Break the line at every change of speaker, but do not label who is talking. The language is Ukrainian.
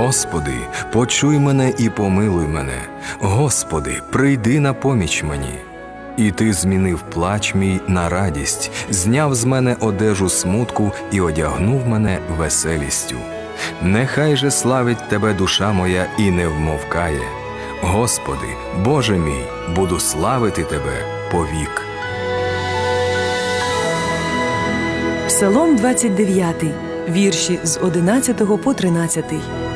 Господи, почуй мене і помилуй мене. Господи, прийди на поміч мені. І Ти змінив плач мій на радість, зняв з мене одежу смутку і одягнув мене веселістю. Нехай же славить Тебе душа моя і не вмовкає. Господи, Боже мій, буду славити Тебе повік.
Псалом 29, вірші з 11 по 13.